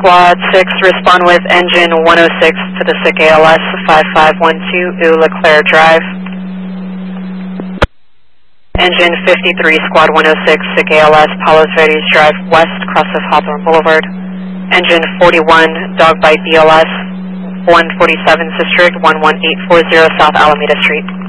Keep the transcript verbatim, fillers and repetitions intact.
Squad six, respond with engine one oh six to the sick A L S five five one two, Eau LeClaire Drive. Engine fifty-three, Squad one oh six, sick A L S, Palos Verdes Drive West, cross of Hawthorne Boulevard. Engine forty-one, Dog Bite B L S, one forty-seven District, one one eight four zero South Alameda Street.